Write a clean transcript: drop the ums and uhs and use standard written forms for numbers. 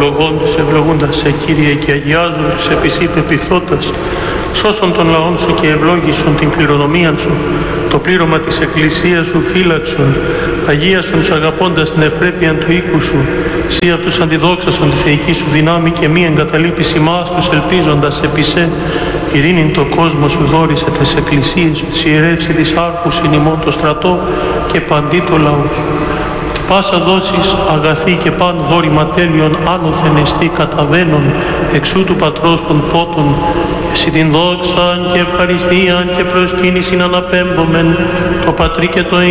ευλογών τους ευλογούντας σε Κύριε και αγιάζουν τους επισήτε πειθώτας. Σώσον των λαών σου και ευλόγησον την κληρονομία σου, το πλήρωμα της Εκκλησίας σου φύλαξον, αγίασον τους αγαπώντας την ευπρέπεια του οίκου σου, σύ αυτούς αντιδόξασον τη θεϊκή σου δυνάμει και μη εγκαταλείπεις ημάς τους ελπίζοντας επί σε, ειρήνην το κόσμο σου δόρισε τις εκκλησίες σου, της ιερεύσει της άρχους εν ημών το στρατό και παντί το λαό σου. Πάσα δόσεις αγαθή και παν δόρημα τέλειον άνωθεν εστί καταβαίνον εξού του Πατρός των φώτων, εσύ την δόξαν και ευχαριστίαν και προσκύνησιν αναπέμπομεν το Πατρί και το